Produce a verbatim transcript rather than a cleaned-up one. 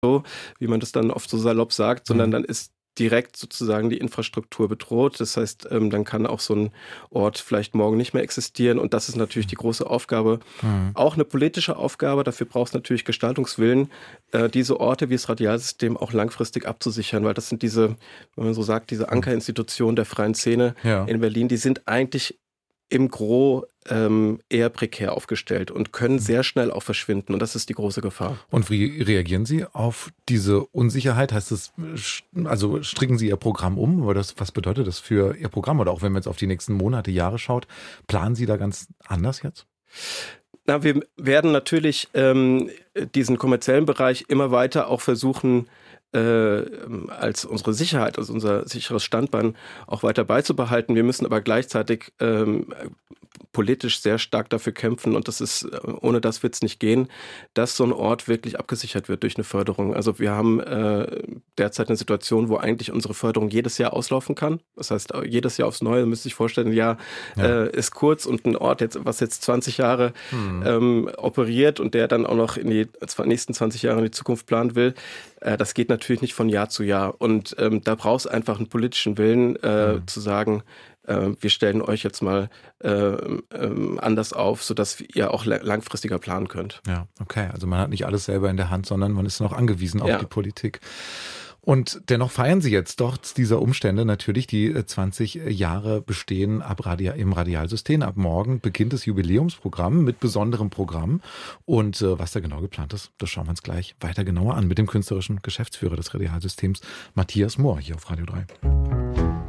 so, wie man das dann oft so salopp sagt, sondern Mhm. dann ist direkt sozusagen die Infrastruktur bedroht. Das heißt, ähm, dann kann auch so ein Ort vielleicht morgen nicht mehr existieren. Und das ist natürlich die große Aufgabe. Mhm. Auch eine politische Aufgabe. Dafür braucht es natürlich Gestaltungswillen, äh, diese Orte wie das Radialsystem auch langfristig abzusichern. Weil das sind diese, wenn man so sagt, diese Ankerinstitutionen der freien Szene Ja. in Berlin, die sind eigentlich im Gros ähm, eher prekär aufgestellt und können sehr schnell auch verschwinden. Und das ist die große Gefahr. Und wie reagieren Sie auf diese Unsicherheit? Heißt es, also stricken Sie Ihr Programm um? Oder das, was bedeutet das für Ihr Programm? Oder auch wenn man jetzt auf die nächsten Monate, Jahre schaut, planen Sie da ganz anders jetzt? Na, wir werden natürlich ähm, diesen kommerziellen Bereich immer weiter auch versuchen, äh, als unsere Sicherheit, als unser sicheres Standbein auch weiter beizubehalten. Wir müssen aber gleichzeitig ähm, politisch sehr stark dafür kämpfen, und das ist, ohne das wird es nicht gehen, dass so ein Ort wirklich abgesichert wird durch eine Förderung. Also wir haben äh, derzeit eine Situation, wo eigentlich unsere Förderung jedes Jahr auslaufen kann. Das heißt, jedes Jahr aufs Neue, müsste ich vorstellen, ein Jahr Ja. äh, ist kurz, und ein Ort, jetzt, was jetzt zwanzig Jahre Hm. ähm, operiert und der dann auch noch in die nächsten zwanzig Jahre in die Zukunft planen will, äh, das geht natürlich nicht von Jahr zu Jahr. Und ähm, da braucht es einfach einen politischen Willen, äh, Hm. zu sagen, äh, wir stellen euch jetzt mal äh, ähm, anders auf, sodass ihr auch langfristiger planen könnt. Ja, okay. Also man hat nicht alles selber in der Hand, sondern man ist noch angewiesen auf Ja. die Politik. Und dennoch feiern Sie jetzt trotz dieser Umstände natürlich die zwanzig Jahre Bestehen ab Radia- im Radialsystem. Ab morgen beginnt das Jubiläumsprogramm mit besonderem Programm. Und äh, was da genau geplant ist, das schauen wir uns gleich weiter genauer an mit dem künstlerischen Geschäftsführer des Radialsystems, Matthias Mohr, hier auf Radio drei.